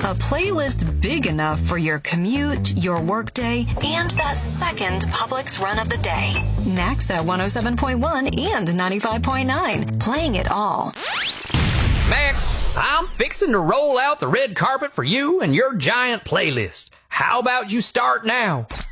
A playlist big enough for your commute, your workday, and that second Publix run of the day. Next at 107.1 and 95.9. Playing it all. Max, I'm fixing to roll out the red carpet for you and your giant playlist. How about you start now?